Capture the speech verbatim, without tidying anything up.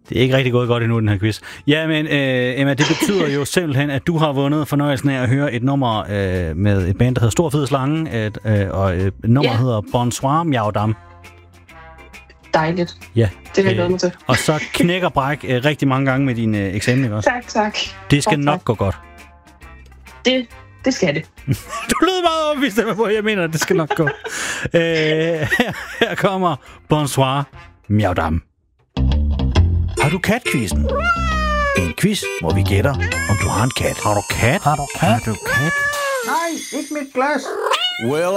Det er ikke rigtig gået godt endnu, den her quiz. Ja, men øh, Emma, det betyder jo simpelthen, at du har vundet fornøjelsen af at høre et nummer øh, med et band, der hedder Stor Fed Slange, et, øh, og øh, nummeret yeah. hedder Bonsoir Miaudam. Dejligt. Ja. Det har jeg glædet mig til. Og så knæk og bræk øh, rigtig mange gange med din øh, eksamen, ikke også? Tak, tak. Det skal tak, nok tak. gå godt. Det, det skal det. Du lyder meget overbevist af mig på, jeg mener, at det skal nok gå. øh, her, her kommer Bonsoir Miaudam. Har du katquizzen? En quiz, hvor vi gætter, om du har en kat. Har du kat? Har du kat? Har du kat? Nej, ikke mit glas. Well,